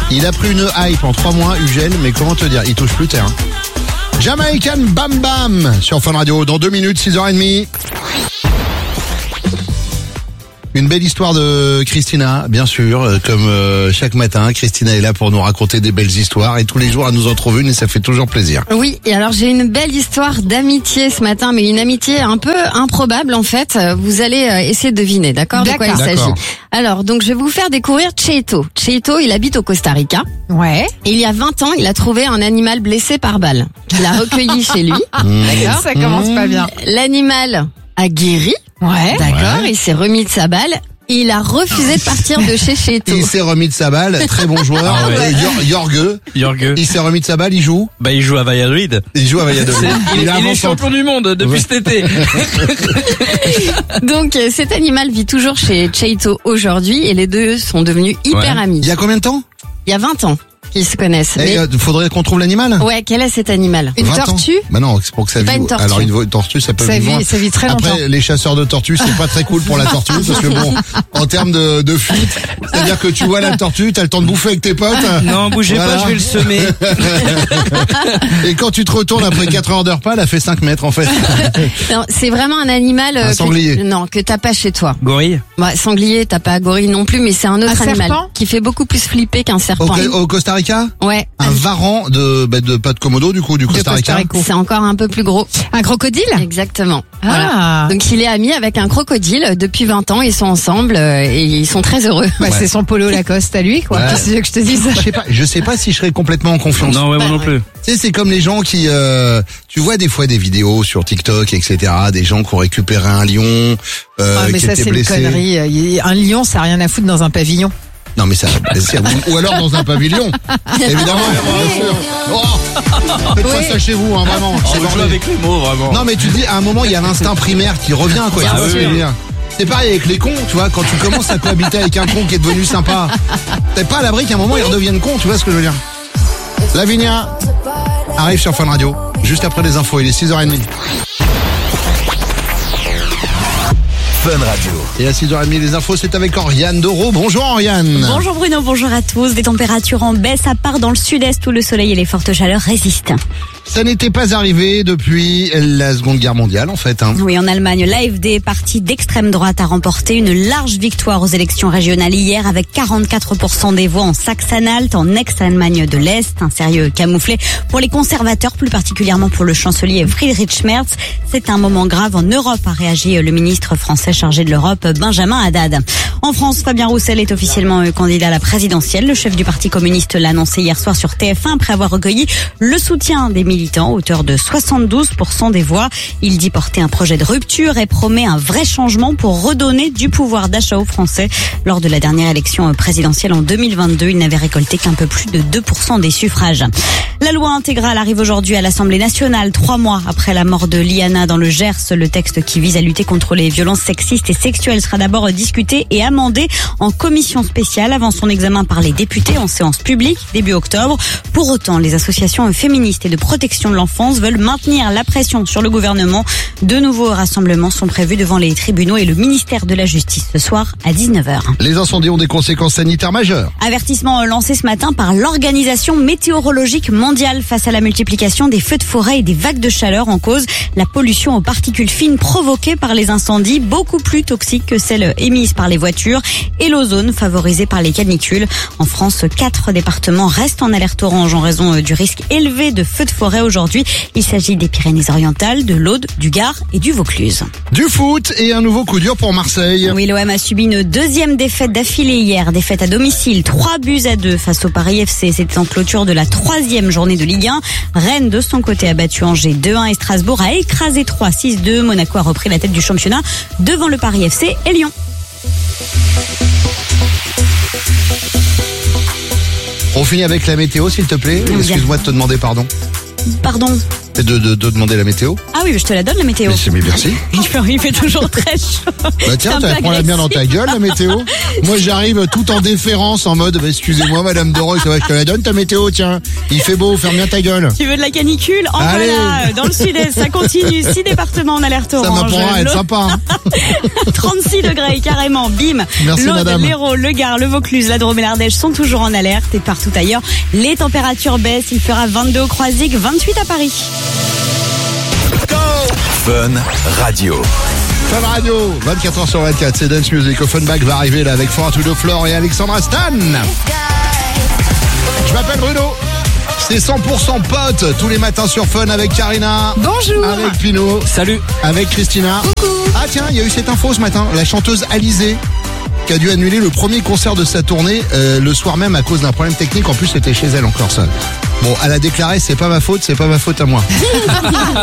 Il a pris une hype en 3 mois, Ugel, mais comment te dire, il touche plus terre. Jamaican Bam Bam sur Fun Radio, dans 2 minutes, 6h30. Une belle histoire de Christina, bien sûr, comme chaque matin, Christina est là pour nous raconter des belles histoires et tous les jours elle nous en trouve une et ça fait toujours plaisir. Oui, et alors j'ai une belle histoire d'amitié ce matin, mais une amitié un peu improbable en fait. Vous allez essayer de deviner, d'accord, de quoi il s'agit. Alors, donc je vais vous faire découvrir Cheito. Cheito, il habite au Costa Rica. Ouais. Et il y a 20 ans, il a trouvé un animal blessé par balle. Il l'a recueilli chez lui. D'accord. Ça commence pas bien. L'animal a guéri. Ouais. D'accord, il s'est remis de sa balle. Et il a refusé de partir de chez Cheito. Il s'est remis de sa balle, très bon joueur. Ah ouais. Jorge. Il s'est remis de sa balle, il joue. Bah, il joue à Valladolid. Il joue à Valladolid. Il est champion du monde depuis cet été. Donc cet animal vit toujours chez Cheito aujourd'hui et les deux sont devenus hyper amis. Il y a combien de temps? Il y a 20 ans qu'ils se connaissent. Et faudrait qu'on trouve l'animal. Ouais, quel est cet animal? Une tortue? Bah non, c'est pour que ça vive. Pas une tortue. Alors une tortue, ça peut vivre. Ça vit très longtemps. Après, les chasseurs de tortues, c'est pas très cool pour la tortue parce que bon, en termes de fuite, c'est-à-dire que tu vois la tortue, t'as le temps de bouffer avec tes potes. Non, bougez pas, je vais le semer. Et quand tu te retournes après 4 heures de repas, elle a fait 5 mètres en fait. Non, c'est vraiment un animal Un sanglier. que t'as pas chez toi. Gorille. Ouais, sanglier, t'as pas gorille non plus, mais c'est un autre animal serpent qui fait beaucoup plus flipper qu'un serpent. Au Costa Rica? Ouais. Un varan pas de Komodo du coup, du Costa Rica. C'est encore un peu plus gros. Un crocodile? Exactement. Ah. Voilà. Donc il est ami avec un crocodile depuis 20 ans, ils sont ensemble et ils sont très heureux. Ouais, c'est son polo Lacoste à lui, quoi. Ouais. Qu'est-ce que tu veux que je te dise? Je sais pas si je serais complètement en confiance. Non, ouais, moi non plus. Tu sais, c'est comme les gens qui, tu vois des fois des vidéos sur TikTok, etc., des gens qui ont récupéré un lion, Mais qui ça, était c'est blessé. une connerie. Un lion, ça n'a rien à foutre dans un pavillon. Non, mais ça, ou alors dans un pavillon. Évidemment, bien sûr. Oh, faites pas ça chez vous, hein, vraiment. On joue avec les mots, vraiment. Non, mais tu dis, à un moment, il y a l'instinct primaire qui revient, quoi. Tu vois ce que je veux dire. C'est pareil avec les cons, tu vois, quand tu commences à cohabiter avec un con qui est devenu sympa, t'es pas à l'abri qu'à un moment, ils redeviennent cons, tu vois ce que je veux dire. Lavinia arrive sur Fun Radio, juste après les infos, il est 6h30. Fun Radio. Et à 6h30, les infos, c'est avec Oriane Doro. Bonjour Oriane. Bonjour Bruno, bonjour à tous. Des températures en baisse à part dans le sud-est où le soleil et les fortes chaleurs résistent. Ça n'était pas arrivé depuis la Seconde Guerre mondiale, en fait. Oui, en Allemagne, l'AfD, parti d'extrême droite, a remporté une large victoire aux élections régionales hier avec 44% des voix en Saxe-Anhalt, en ex-Allemagne de l'Est. Un sérieux camouflé pour les conservateurs, plus particulièrement pour le chancelier Friedrich Merz. C'est un moment grave en Europe, a réagi le ministre français chargé de l'Europe, Benjamin Haddad. En France, Fabien Roussel est officiellement candidat à la présidentielle. Le chef du Parti communiste l'a annoncé hier soir sur TF1 après avoir recueilli le soutien des militants, auteur de 72% des voix. Il dit porter un projet de rupture et promet un vrai changement pour redonner du pouvoir d'achat aux Français. Lors de la dernière élection présidentielle en 2022, il n'avait récolté qu'un peu plus de 2% des suffrages. La loi intégrale arrive aujourd'hui à l'Assemblée nationale, 3 mois après la mort de Liana dans le Gers. Le texte qui vise à lutter contre les violences sexistes et sexuelles sera d'abord discuté et amendé en commission spéciale avant son examen par les députés en séance publique début octobre. Pour autant, les associations féministes et de protection de l'enfance veulent maintenir la pression sur le gouvernement. De nouveaux rassemblements sont prévus devant les tribunaux et le ministère de la Justice ce soir à 19h. Les incendies ont des conséquences sanitaires majeures. Avertissement lancé ce matin par l'Organisation météorologique mondiale face à la multiplication des feux de forêt et des vagues de chaleur en cause. La pollution aux particules fines provoquée par les incendies, beaucoup plus toxique que celle émise par les voitures, et l'ozone favorisé par les canicules. En France, 4 départements restent en alerte orange en raison du risque élevé de feux de forêt aujourd'hui. Il s'agit des Pyrénées-Orientales, de l'Aude, du Gard et du Vaucluse. Du foot et un nouveau coup dur pour Marseille. Oui, l'OM a subi une deuxième défaite d'affilée hier. Défaite à domicile, 3-2 face au Paris FC. C'était en clôture de la 3e journée de Ligue 1. Rennes, de son côté, a battu Angers 2-1 et Strasbourg a écrasé 3-6-2. Monaco a repris la tête du championnat devant le Paris FC et Lyon. On finit avec la météo, s'il te plaît. Oui. Excuse-moi de te demander pardon. Pardon. Et de demander la météo. Ah oui, je te la donne la météo. Mais merci. Il fait toujours très chaud. Bah tiens, tu prends la bien dans ta gueule, la météo. Moi, j'arrive tout en déférence, en mode, excusez-moi, Madame Doroy, ça va, je te la donne, ta météo, tiens. Il fait beau, ferme bien ta gueule. Tu veux de la canicule? En Allez. voilà, dans le sud-est, ça continue. 6 départements en alerte orange. Ça m'apprendra à être sympa. Hein. 36 degrés, carrément, bim. Merci, L'Aude, madame. l'Hérault, le Gard, le Vaucluse, la Drôme et l'Ardèche sont toujours en alerte. Et partout ailleurs, les températures baissent. Il fera 22 au Croisic, 28 à Paris. Fun Radio. Fun Radio, 24h/24, c'est Dance Music. Offenbach va arriver là avec Four to the Floor et Alexandra Stan. Je m'appelle Bruno. C'est 100% pote tous les matins sur Fun avec Karina. Bonjour. Avec Pino. Salut. Avec Christina. Coucou. Ah tiens, il y a eu cette info ce matin. La chanteuse Alizée qui a dû annuler le premier concert de sa tournée le soir même à cause d'un problème technique. En plus, c'était chez elle encore ça. Bon, elle a déclaré, c'est pas ma faute à moi.